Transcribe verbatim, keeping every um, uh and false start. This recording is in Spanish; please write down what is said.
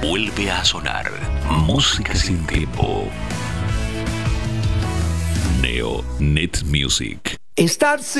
Vuelve a sonar música sin tiempo. Neo Net Music. Estar